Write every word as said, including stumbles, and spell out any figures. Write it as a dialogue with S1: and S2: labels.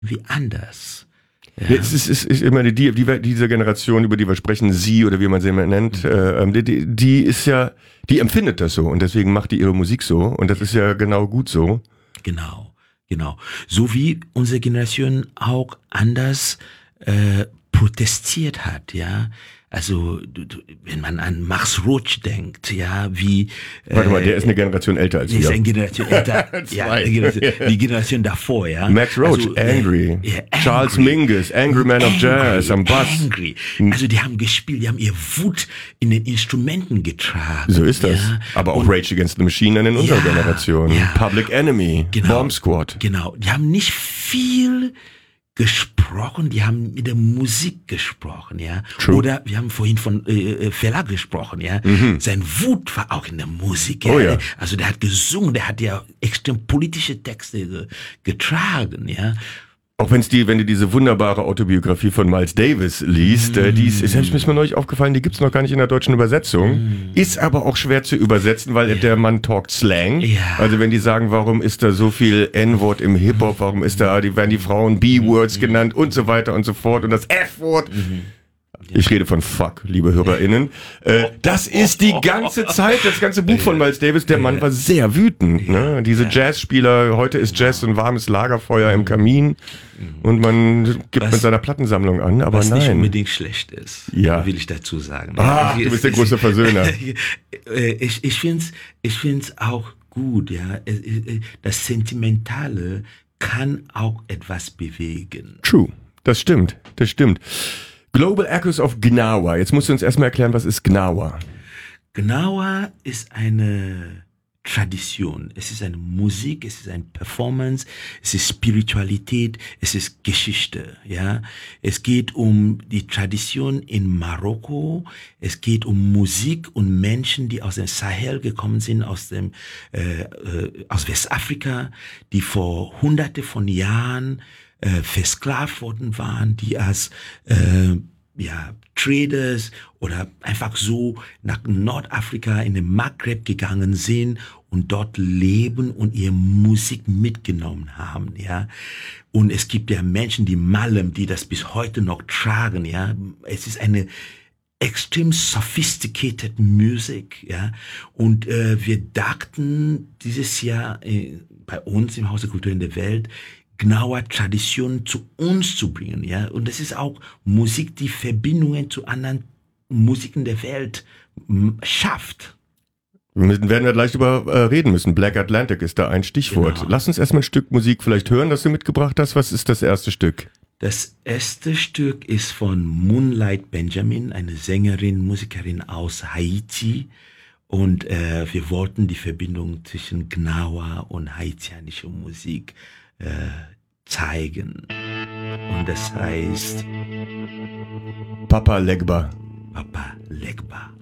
S1: wie anders. Ja.
S2: Es ist, es ist immer die, die, die, diese Generation, über die wir sprechen, sie oder wie man sie immer nennt, mhm. äh, die, die ist ja, die empfindet das so und deswegen macht die ihre Musik so und das ist ja genau gut so.
S1: Genau, genau. So wie unsere Generation auch anders äh, protestiert hat, ja. Also, du, du, wenn man an Max Roach denkt, ja, wie...
S2: Warte äh, mal, der ist eine Generation älter als wir.
S1: Ist eine Generation älter, ja, die Generation, die Generation davor, ja.
S2: Max Roach,
S1: also,
S2: Angry.
S1: Äh, ja,
S2: Charles
S1: angry.
S2: Mingus, Angry Man of Jazz am Bass.
S1: Angry. Also, die haben gespielt, die haben ihr Wut in den Instrumenten getragen.
S2: So ist das.
S1: Ja.
S2: Aber auch
S1: Und,
S2: Rage Against the Machine in unserer
S1: ja,
S2: Generation.
S1: Ja.
S2: Public Enemy,
S1: genau,
S2: Bomb Squad.
S1: Genau, die haben nicht viel gesprochen, die haben mit der Musik gesprochen, ja.
S2: True.
S1: Oder wir haben vorhin von äh, Fela gesprochen, ja.
S2: Mhm.
S1: Sein Wut war auch in der Musik, ja.
S2: Oh ja.
S1: Also der hat gesungen, der hat ja extrem politische Texte ge- getragen, ja.
S2: Auch wenn's die, wenn du diese wunderbare Autobiografie von Miles Davis liest, mm. äh, die ist, selbst ist mir neulich aufgefallen, die gibt's noch gar nicht in der deutschen Übersetzung, mm. ist aber auch schwer zu übersetzen, weil ja. der Mann talkt Slang.
S1: Ja.
S2: Also wenn die sagen, warum ist da so viel N-Wort im Hip-Hop, warum ist da, die werden die Frauen B-Words mm. genannt und so weiter und so fort und das F-Wort. Mm. Ich rede von Fuck, liebe HörerInnen. Äh, das ist die ganze Zeit, das ganze Buch von Miles Davis. Der Mann war sehr wütend. Ne? Diese Jazzspieler, heute ist Jazz so ein warmes Lagerfeuer im Kamin und man gibt was, mit seiner Plattensammlung an, aber
S1: was
S2: nein.
S1: Was nicht unbedingt schlecht ist,
S2: ja.
S1: will ich dazu sagen.
S2: Ah, du bist der große Versöhner.
S1: ich ich finde es ich find's auch gut, ja. Das Sentimentale kann auch etwas bewegen.
S2: True, das stimmt, das stimmt. Global Echoes of Gnawa. Jetzt musst du uns erstmal erklären, was ist Gnawa?
S1: Gnawa ist eine Tradition. Es ist eine Musik, es ist eine Performance, es ist Spiritualität, es ist Geschichte, ja. Es geht um die Tradition in Marokko, es geht um Musik und Menschen, die aus dem Sahel gekommen sind, aus dem, äh, äh, aus Westafrika, die vor hunderte von Jahren Äh, versklavt worden waren, die als äh, ja, Traders oder einfach so nach Nordafrika in den Maghreb gegangen sind und dort leben und ihre Musik mitgenommen haben, ja. Und es gibt ja Menschen, die Malem, die das bis heute noch tragen, ja. Es ist eine extrem sophisticated Music, ja. Und äh, wir dachten dieses Jahr äh, bei uns im Haus der Kultur in der Welt, Gnawa Tradition zu uns zu bringen, ja. Und das ist auch Musik, die Verbindungen zu anderen Musiken der Welt m- schafft.
S2: Wir müssen, werden wir gleich drüber äh, reden müssen. Black Atlantic ist da ein Stichwort.
S1: Genau.
S2: Lass uns erstmal ein Stück Musik vielleicht hören, das du mitgebracht hast. Was ist das erste Stück?
S1: Das erste Stück ist von Moonlight Benjamin, eine Sängerin, Musikerin aus Haiti. Und äh, wir wollten die Verbindung zwischen Gnawa und haitianischer Musik äh, zeigen. Und das heißt
S2: Papa Legba.
S1: Papa Legba.